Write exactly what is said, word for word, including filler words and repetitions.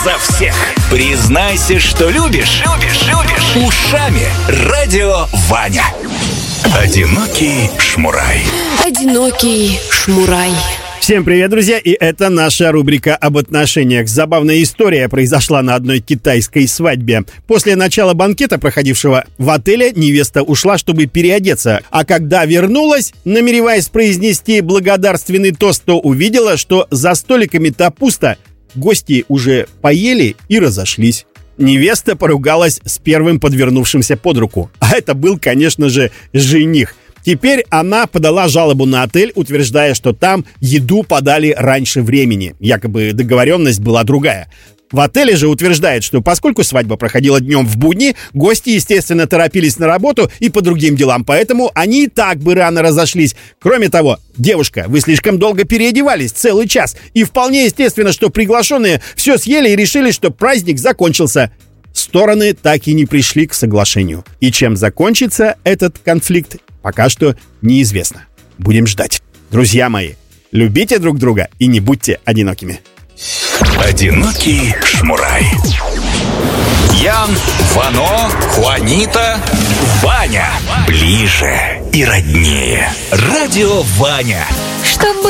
за всех. Признайся, что любишь. Любишь, любишь. Ушами Радио Ваня. Одинокий шмурай. Одинокий шмурай. Всем привет, друзья, и это наша рубрика об отношениях. Забавная история произошла на одной китайской свадьбе. После начала банкета, проходившего в отеле, невеста ушла, чтобы переодеться. А когда вернулась, намереваясь произнести благодарственный тост, то увидела, что за столиками-то пусто. Гости уже поели и разошлись. Невеста поругалась с первым подвернувшимся под руку. А это был, конечно же, жених. Теперь она подала жалобу на отель, утверждая, что там еду подали раньше времени. Якобы договоренность была другая. В отеле же утверждает, что поскольку свадьба проходила днем в будни, гости, естественно, торопились на работу и по другим делам, поэтому они и так бы рано разошлись. Кроме того, девушка, вы слишком долго переодевались, целый час, и вполне естественно, что приглашенные все съели и решили, что праздник закончился. Стороны так и не пришли к соглашению. И чем закончится этот конфликт, пока что неизвестно. Будем ждать. Друзья мои, любите друг друга и не будьте одинокими. Одинокий шмурай. Ян, Вано, Хуанита, Ваня. Ближе и роднее. Радио Ваня. Чтобы